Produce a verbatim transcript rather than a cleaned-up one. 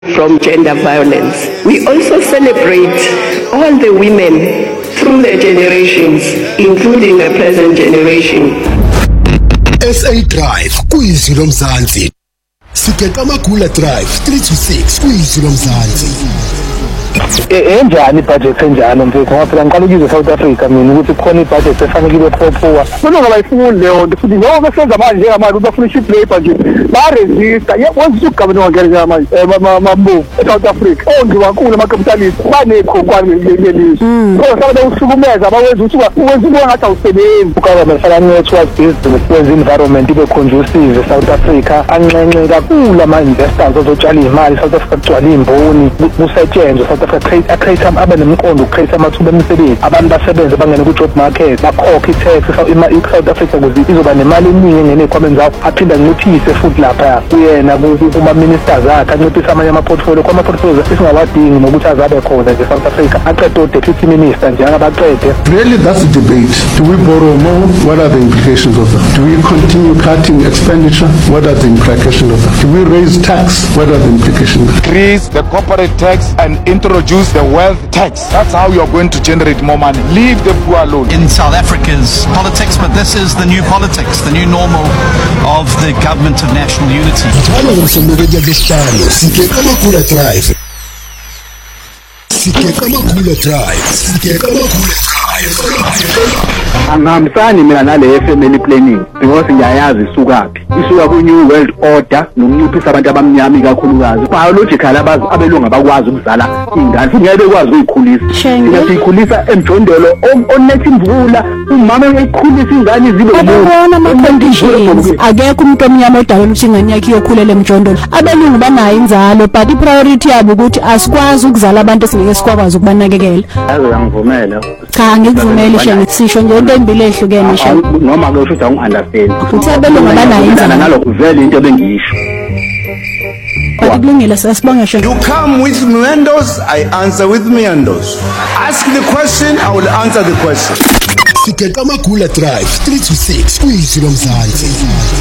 from gender violence. We also celebrate all the women through their generations, including the present generation. S A Drive, kuyizilo mzansi. Sikeka Makula Drive, three to six, kuyizilo mzansi. Enjani budget enjani mfethu ngoba phela ngiqala ukuzwe South Africa mina ukuthi khona ibudget efanele ibephophuka mina ngabayifuni leyo nto futhi ngoba besenza manje njengamanje bafuna cheap labor nje ba resista yebo usugabana ngeke manje mambo eSouth Africa ongiwankulu amacapitalist banekhonkwane lelizwe ngoba sabe usukumeza abawenza ukuthi ukwenza ubona ngathi awusebenzi ugovernment fana network business kwenza environment ibe conducive eSouth Africa anxenxe kakhulu ama investors ozotshala imali South Africa kugcwala imboni kusetshenzwe South Africa create create abe nemqondo create amathuba emisebenzi abantu basebenze bangena ku job market bakhokha i-tax i-South Africa ukuthi izoba nemali eningi engene ekhwameni zawo aphinda nginciphise futhi lapha kuyena kuma ministers akhe anciphise amanye ama-portfolio kwama portfolio esingawadingi nokuthi azabe khona nje South Africa aqede deputy minister nje angabaqede. Really, that's the debate. Do we borrow more? What are the implications of that? Do we continue cutting expenditure? What are the implications of that? Do we raise tax? What are the implications? Increase the corporate tax and introduce the wealth tax. That's how you're going to generate more money. Leave the poor alone. In South Africa's politics, but this is the new politics, the new normal of the government of national unity. Sikeka Makula Drive. Sikeka Makula Drive. Sikeka Makula Drive. Angihambisani mina nale family planning because ngiyayazi isukaphi isuka ku new world order nokunciphisa abantu abamnyama kakhulukazi biological abazi abelungu abakwazi ukuzala ingane futhi ngeke bekwazi ukuyikhulisa siyayikhulisa emjondolo onethi imvula umama eyikhulisa ingane zibe ubona ama conditions akekho umuntu omnyama odala ukuthi ingane yakhe iyokhulela emjondolo abelungu banayo inzalo but i priority yabo ukuthi asikwazi ukuzala abantu esingeke sikwazi ukubanakekela. Yazi angivumela Cha ngikuvumela shenge sisho nje into embili ehlukene shenge noma ke usho ukuthi ungunderstand uthi abelungu banayo inzalo nalokho vele into ebengiyisho. Kulungile sasibonga shenge. You come with meandos, I answer with meandos. Ask the question, I will answer the question. Sikeka Makula Drive, three to six, kuyizilo mzansi.